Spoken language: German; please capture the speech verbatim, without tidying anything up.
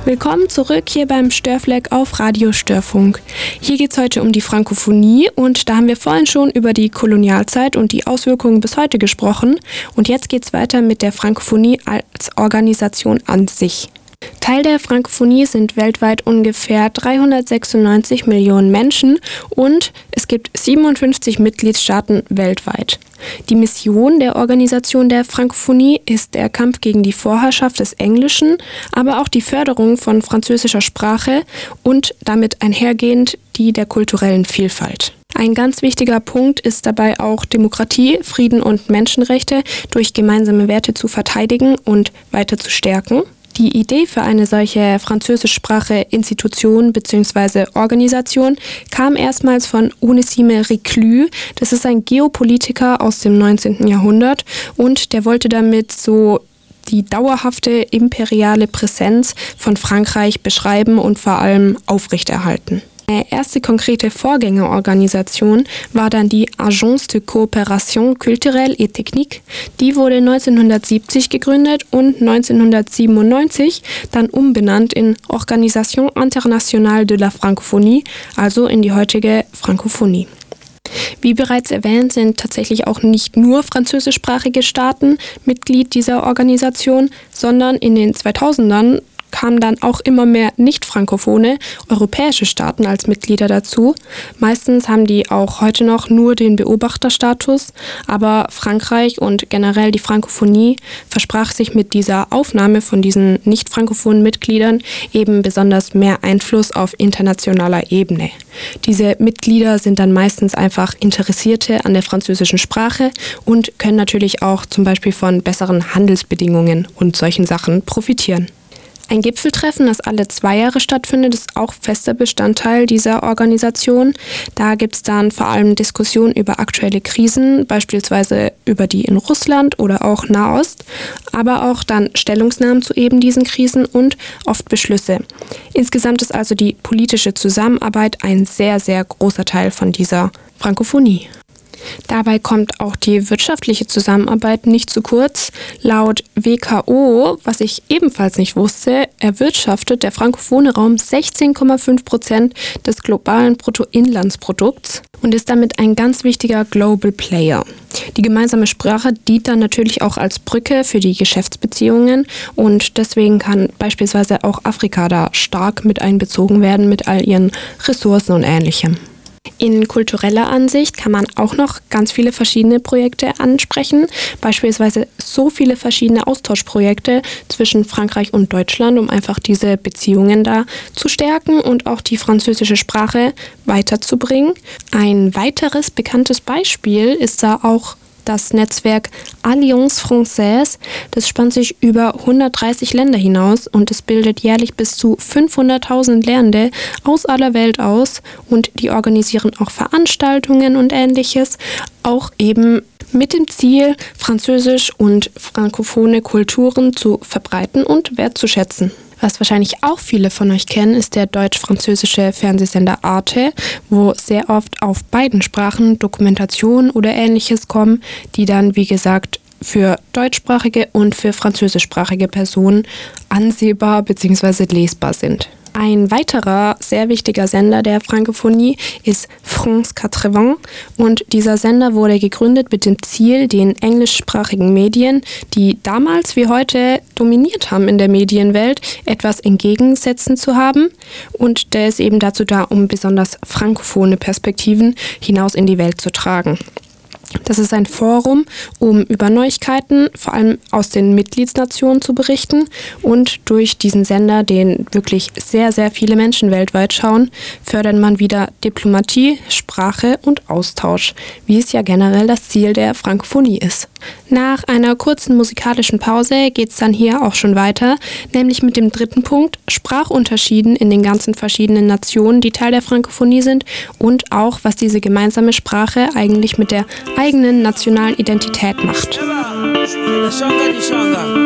Willkommen zurück hier beim Störfleck auf Radio Störfunk. Hier geht es heute um die Frankophonie und da haben wir vorhin schon über die Kolonialzeit und die Auswirkungen bis heute gesprochen. Und jetzt geht es weiter mit der Frankophonie als Organisation an sich. Teil der Frankophonie sind weltweit ungefähr dreihundertsechsundneunzig Millionen Menschen und es gibt siebenundfünfzig Mitgliedstaaten weltweit. Die Mission der Organisation der Frankophonie ist der Kampf gegen die Vorherrschaft des Englischen, aber auch die Förderung von französischer Sprache und damit einhergehend die der kulturellen Vielfalt. Ein ganz wichtiger Punkt ist dabei auch Demokratie, Frieden und Menschenrechte durch gemeinsame Werte zu verteidigen und weiter zu stärken. Die Idee für eine solche französischsprachige Institution bzw. Organisation kam erstmals von Onesime Reclus. Das ist ein Geopolitiker aus dem neunzehnten Jahrhundert und der wollte damit so die dauerhafte imperiale Präsenz von Frankreich beschreiben und vor allem aufrechterhalten. Eine erste konkrete Vorgängerorganisation war dann die Agence de Coopération Culturelle et Technique. Die wurde neunzehnhundertsiebzig gegründet und neunzehnhundertsiebenundneunzig dann umbenannt in Organisation Internationale de la Francophonie, also in die heutige Frankophonie. Wie bereits erwähnt, sind tatsächlich auch nicht nur französischsprachige Staaten Mitglied dieser Organisation, sondern in den zweitausendern kamen dann auch immer mehr nicht-frankophone europäische Staaten als Mitglieder dazu. Meistens haben die auch heute noch nur den Beobachterstatus, aber Frankreich und generell die Frankophonie versprach sich mit dieser Aufnahme von diesen nicht-frankophonen Mitgliedern eben besonders mehr Einfluss auf internationaler Ebene. Diese Mitglieder sind dann meistens einfach Interessierte an der französischen Sprache und können natürlich auch zum Beispiel von besseren Handelsbedingungen und solchen Sachen profitieren. Ein Gipfeltreffen, das alle zwei Jahre stattfindet, ist auch fester Bestandteil dieser Organisation. Da gibt es dann vor allem Diskussionen über aktuelle Krisen, beispielsweise über die in Russland oder auch Nahost, aber auch dann Stellungnahmen zu eben diesen Krisen und oft Beschlüsse. Insgesamt ist also die politische Zusammenarbeit ein sehr, sehr großer Teil von dieser Frankophonie. Dabei kommt auch die wirtschaftliche Zusammenarbeit nicht zu kurz. Laut W K O, was ich ebenfalls nicht wusste, erwirtschaftet der frankophone Raum sechzehn Komma fünf Prozent des globalen Bruttoinlandsprodukts und ist damit ein ganz wichtiger Global Player. Die gemeinsame Sprache dient dann natürlich auch als Brücke für die Geschäftsbeziehungen und deswegen kann beispielsweise auch Afrika da stark mit einbezogen werden mit all ihren Ressourcen und Ähnlichem. In kultureller Ansicht kann man auch noch ganz viele verschiedene Projekte ansprechen, beispielsweise so viele verschiedene Austauschprojekte zwischen Frankreich und Deutschland, um einfach diese Beziehungen da zu stärken und auch die französische Sprache weiterzubringen. Ein weiteres bekanntes Beispiel ist da auch das Netzwerk Alliance Française. Das spannt sich über hundertdreißig Länder hinaus und es bildet jährlich bis zu fünfhunderttausend Lernende aus aller Welt aus und die organisieren auch Veranstaltungen und Ähnliches, auch eben mit dem Ziel, französisch und frankophone Kulturen zu verbreiten und wertzuschätzen. Was wahrscheinlich auch viele von euch kennen, ist der deutsch-französische Fernsehsender Arte, wo sehr oft auf beiden Sprachen Dokumentationen oder Ähnliches kommen, die dann, wie gesagt, für deutschsprachige und für französischsprachige Personen ansehbar bzw. lesbar sind. Ein weiterer sehr wichtiger Sender der Frankophonie ist France achtzig und dieser Sender wurde gegründet mit dem Ziel, den englischsprachigen Medien, die damals wie heute dominiert haben in der Medienwelt, etwas entgegensetzen zu haben und der ist eben dazu da, um besonders frankophone Perspektiven hinaus in die Welt zu tragen. Das ist ein Forum, um über Neuigkeiten, vor allem aus den Mitgliedsnationen, zu berichten. Und durch diesen Sender, den wirklich sehr, sehr viele Menschen weltweit schauen, fördert man wieder Diplomatie, Sprache und Austausch, wie es ja generell das Ziel der Frankophonie ist. Nach einer kurzen musikalischen Pause geht es dann hier auch schon weiter, nämlich mit dem dritten Punkt, Sprachunterschieden in den ganzen verschiedenen Nationen, die Teil der Frankophonie sind und auch, was diese gemeinsame Sprache eigentlich mit der eigenen nationalen Identität macht.